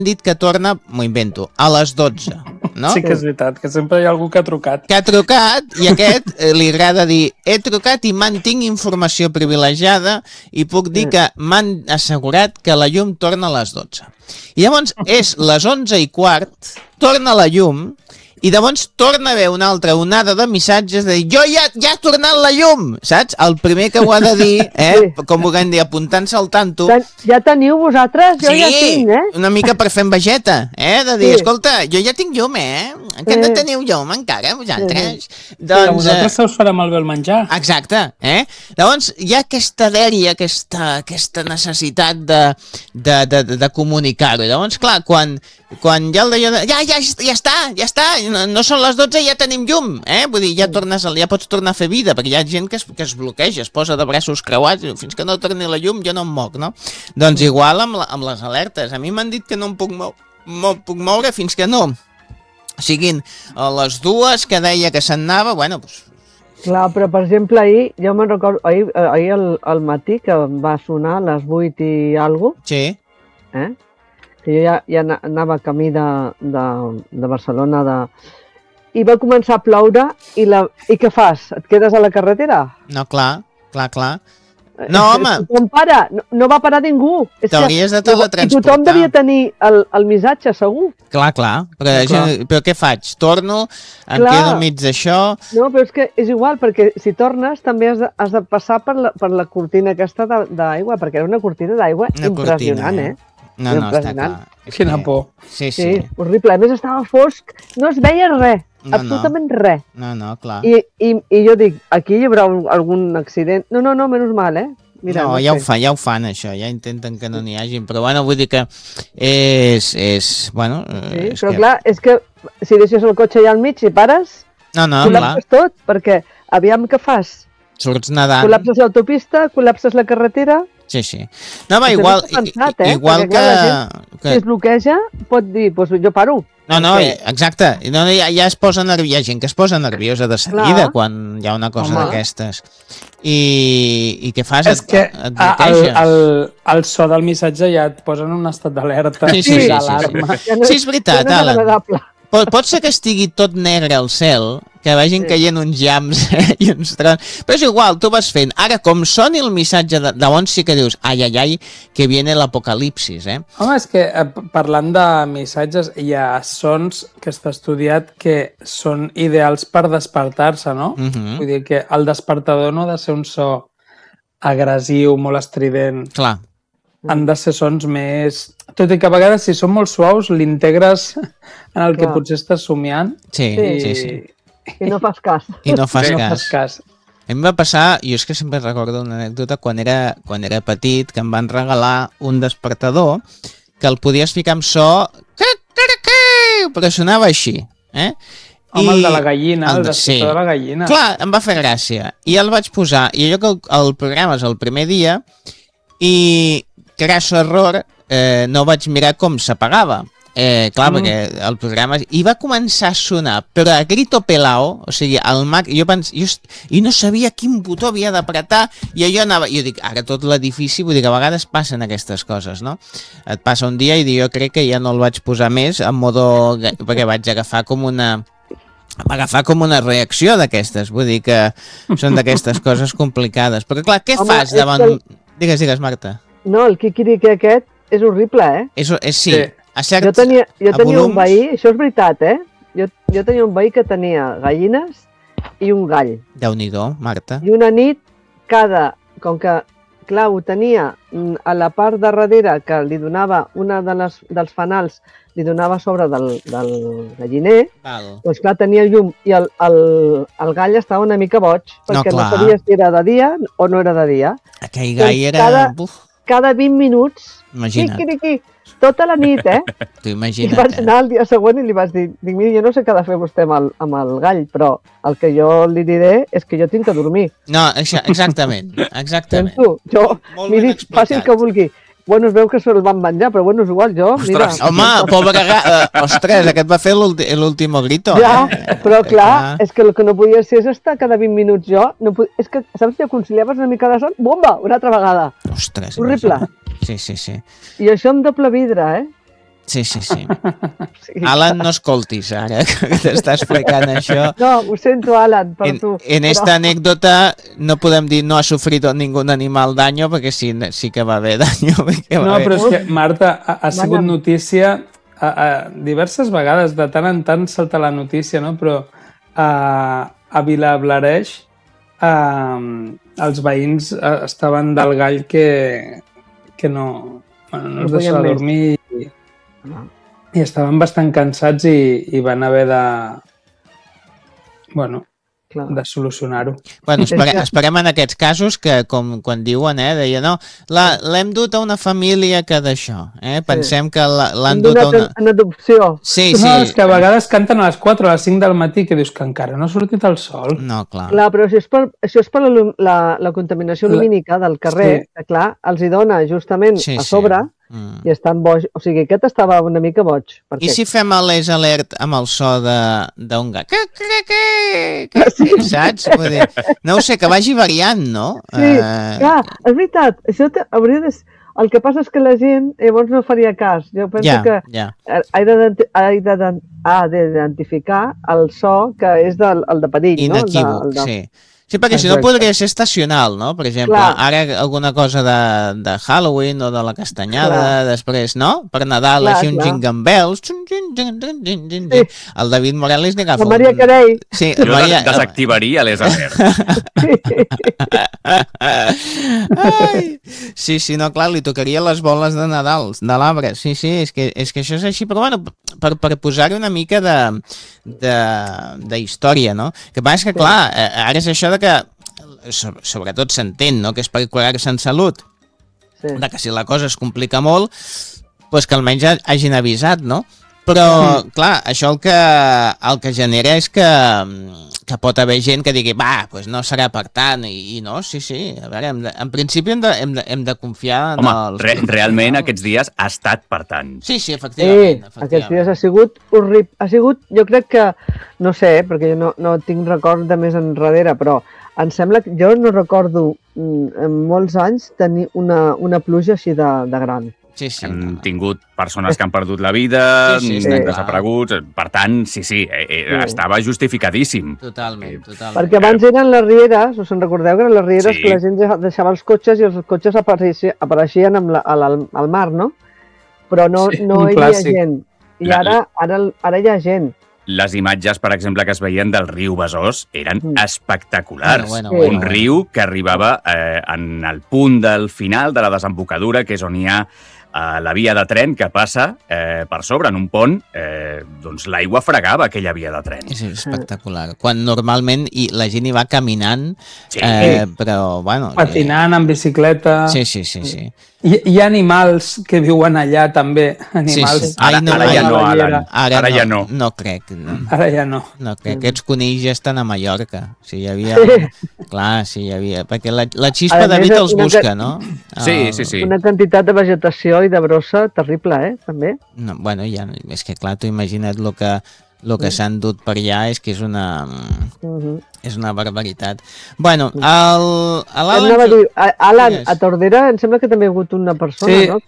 dit que torna, m'ho invento, a les 12, no? Sí que és veritat, que sempre hi ha algú que ha trucat. Que ha trucat i aquest li agrada dir he trucat i mantinc informació privilegiada i puc dir que m'han assegurat que la llum torna a les 12. I llavors és les 11:15, torna la llum i llavors torna a haver una altra onada de missatges de dir, jo ja ha tornat la llum, saps? El primer que ho ha de dir, com vulguem dir, apuntant-se al tanto. Ja teniu vosaltres? Jo ja tinc, una mica per fer envejeta, de dir, escolta, jo ja tinc llum, que no teniu llum encara, vosaltres. Doncs, vosaltres se us farà malbé el menjar. Exacte, Llavors hi ha aquesta dèria, aquesta necessitat de comunicar-ho. Llavors, clar, quan ja el deia, ja està, no són les 12 i ja tenim llum, vull dir, ja pots tornar a fer vida, perquè hi ha gent que es bloqueja, es posa de braços creuats, i fins que no torni la llum jo no em moc, no? Doncs igual amb les alertes, a mi m'han dit que no em puc moure fins que no siguin a les 2 que deia que se'n anava, bueno, doncs... Clar, però per exemple ahir, jo me'n recordo, ahir al matí que va sonar a les 8 i alguna cosa, sí. Que jo ja anava camí de Barcelona i va començar a ploure i què fas? Et quedes a la carretera? No, clar. No, home! Tothom para, no va parar ningú. T'hauries de teletransportar. I tothom devia tenir el missatge, segur. Clar. Però què faig? Torno, em quedo mig d'això... No, però és que és igual, perquè si tornes també has de passar per la cortina aquesta d'aigua, perquè era una cortina d'aigua impressionant, No, està clar. Quina por. Sí, horrible. A més, estava fosc, no es veia res, absolutament res. No, clar. I jo dic, aquí hi haurà algun accident. No, menys mal, Mira, no, ja ho fan, això, ja intenten que no n'hi hagin, però bueno, vull dir que és bueno... Sí, però clar, és que si deixes el cotxe allà al mig i pares, col·lapses tot, perquè aviam què fas? Surts nedant. Col·lapses l'autopista, col·lapses la carretera... Sí. No, va, igual que... Si es bloqueja, pot dir, doncs jo paro. No, exacte. Ja es posa nerviosa, hi ha gent que es posa nerviosa de seguida quan hi ha una cosa d'aquestes. I què fas? És que el so del missatge ja et posa en un estat d'alerta. Sí, és veritat, Alan. Pot ser que estigui tot negre al cel, que vagin caient uns llamps i uns trons, però és igual, tu vas fent. Ara, com soni el missatge de llavors sí que dius, ai, que viene l'apocalipsis, Home, és que parlant de missatges, hi ha sons que està estudiat que són ideals per despertar-se, no? Vull dir que el despertador no ha de ser un so agressiu, molt estrident. Clar. Han de ser sons més... Tot i que a vegades, si són molt suaus, l'integres en el que potser estàs somiant. Sí. I no fas cas. I no fas cas. A mi va passar, jo és que sempre recordo una anècdota, quan era petit, que em van regalar un despertador que el podies ficar amb so... però sonava així, Home, el de la gallina, el despertador de la gallina. Clar, em va fer gràcia. I el vaig posar, i allò que el programes el primer dia, i crasso error, no vaig mirar com s'apagava. Clar, perquè el programa... I va començar a sonar, però a grito pelao, o sigui, al Mac... I no sabia quin botó havia d'apretar, i jo anava... Jo dic, ara tot l'edifici, vull dir que a vegades passen aquestes coses, no? Et passa un dia i jo crec que ja no el vaig posar més, en modo... perquè vaig agafar com una reacció d'aquestes, vull dir que són d'aquestes coses complicades. Perquè clar, què fas davant... Digues, Marta. No, el quiquiriqui aquest és horrible, Sí. Jo tenia un veí, això és veritat, Jo tenia un veí que tenia gallines i un gall. Déu-n'hi-do, Marta. I una nit, com que, clar, ho tenia a la part de darrere, que li donava dels fanals, li donava a sobre del galliner, doncs clar, tenia llum i el gall estava una mica boig, perquè no sabia si era de dia o no era de dia. Aquell gall era... Cada 20 minuts, tota la nit, Tu imagina't. I vaig anar el dia següent i li vaig dir, mira, jo no sé què ha de fer vostè amb el gall, però el que jo li diré és que jo tinc que dormir. No, exactament. Miri, faci el que vulgui. Bueno, es veu que se'l van menjar, però bueno, és igual, jo... Ostres, home, pobre ostres, aquest va fer l'último grito. Ja, però clar, és que el que no podia ser és estar cada 20 minuts jo. És que, saps, si conciliaves una mica de son, bomba, una altra vegada. Ostres. Horrible. Sí. I això amb doble vidre, Sí. Alan, no escoltis ara que t'estàs explicant això. No, ho sento, Alan, per tu. En esta anécdota no podem dir no ha sufrido ningún animal daño, perquè sí que va haver daño. No, però és que, Marta, ha sigut notícia diverses vegades, de tant en tant salta la notícia, no? Però a Vilablareix els veïns estaven del gall que no es deixava dormir i estaven bastant cansats i van haver de solucionar-ho. Bueno, esperem en aquests casos que, com quan diuen, deia, no, l'hem dut a una família que d'això, pensem que l'han dut a una... En adopció. Sí. No, és que a vegades canten a les 4 o a les 5 del matí que dius que encara no ha sortit el sol. No, clar. Clar, però això és per la contaminació lumínica del carrer, que clar, els hi dona justament a sobre i estan boig. O sigui, aquest estava una mica boig. I si fem l'Es Alert amb el so d'un gat? Saps? Vull dir, no ho sé, que vagi variant, no? Sí, clar, és veritat. Això hauria de... El que passa és que la gent llavors no faria cas. Jo penso que ha d'identificar el so que és el de perill, no? Inequívoc, sí. Sí, perquè si no podria ser estacional, no? Per exemple, ara alguna cosa de Halloween o de la castanyada, després, no? Per Nadal, així un jingle bells. El David Morales li agafa... La Maria Carey. Sí, jo desactivaria l'Es Alert. Sí, no, clar, li tocaria les boles de Nadal, de l'arbre. Sí, és que això és així, però bueno, per posar-hi una mica d'història, no? Que passa que, clar, ara és això de que sobretot s'entén, no? Que és per curar-se en salut, de que si la cosa es complica molt, doncs que almenys hagin avisat, no? Però, clar, això el que genera és que pot haver gent que digui, doncs no serà per tant, i no, sí, a veure, en principi hem de confiar en els... Home, realment aquests dies ha estat per tant. Sí, efectivament. Aquests dies ha sigut horrible. Ha sigut, jo crec que, no sé, perquè jo no tinc record de més enrere, però em sembla que jo no recordo en molts anys tenir una pluja així de gran. Sí. Hem tingut persones que han perdut la vida, desapareguts, per tant, estava justificadíssim. Totalment. Perquè abans eren les rieres, us en recordeu que eren les rieres que la gent deixava els cotxes i els cotxes apareixien al mar, no? Però no hi havia gent. I ara hi ha gent. Les imatges, per exemple, que es veien del riu Besòs eren espectaculars. Bueno. Un riu que arribava en el punt del final de la desembocadura, que és on hi ha la via de tren que passa per sobre, en un pont, doncs l'aigua fregava aquella via de tren. És espectacular. Quan normalment la gent hi va caminant, però, bueno... Patinant, en bicicleta... Sí. Hi ha animals que viuen allà, també. Animals... Ara ja no, Alan. Ara ja no. No crec. Ara ja no. No crec. Aquests conills ja estan a Mallorca. Sí, hi havia... Clar, sí, hi havia... Perquè la xispa de vida els busca, no? Sí. Una quantitat de vegetació i de brossa terrible, també. No, bueno, ja... És que, clar, tu imagina't el que s'han dut per allà és que és una barbaritat. Bueno, Alan, a Tordera em sembla que també ha hagut una persona, no?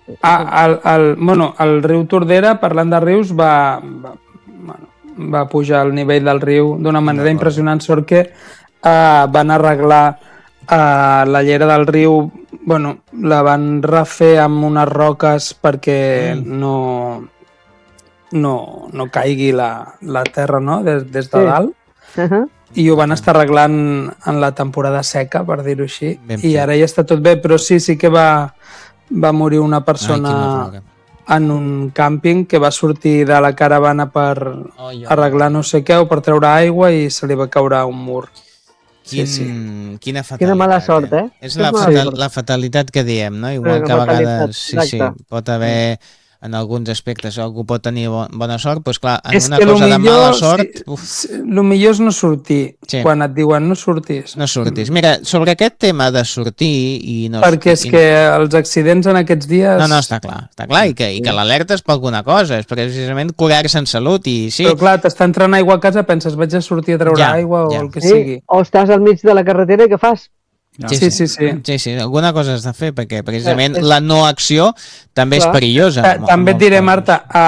El riu Tordera, parlant de rius, va pujar el nivell del riu d'una manera impressionant, sort que van arreglar la llera del riu, la van refer amb unes roques perquè no caigui la terra, no? Des de dalt. I ho van estar arreglant en la temporada seca, per dir-ho així. I ara ja està tot bé, però sí que va morir una persona en un càmping que va sortir de la caravana per arreglar no sé què o per treure aigua i se li va caure un mur. Quina fatalitat. Quina mala sort, És la fatalitat que diem, no? Igual que a vegades pot haver... En alguns aspectes algú pot tenir bona sort, doncs clar, en una cosa de mala sort... El millor és no sortir, quan et diuen no surtis. No surtis. Mira, sobre aquest tema de sortir i no... Perquè és que els accidents en aquests dies... No, està clar, i que l'alerta és per alguna cosa, és precisament curar-se en salut i sí... Però clar, t'està entrant aigua a casa, penses, vaig a sortir a treure aigua o el que sigui. O estàs al mig de la carretera i què fas? Sí, alguna cosa has de fer, perquè precisament la no acció també és perillosa. També et diré, Marta,